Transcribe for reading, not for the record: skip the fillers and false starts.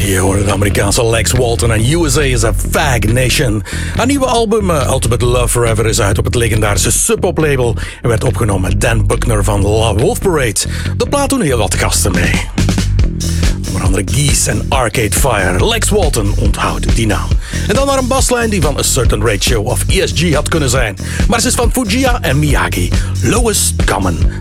Je hoorde de Amerikaanse Lex Walton en USA is a Fag Nation. Haar nieuwe album Ultimate Love Forever is uit op het legendarische Sub Pop label en werd opgenomen met Dan Buckner van La Wolf Parade. De plaat doen heel wat gasten mee. Onder andere Geese en Arcade Fire. Lex Walton, onthoud die naam. En dan naar een baslijn die van A Certain Ratio of ESG had kunnen zijn. Maar ze is van Fujiya en Miyagi. Lowest Common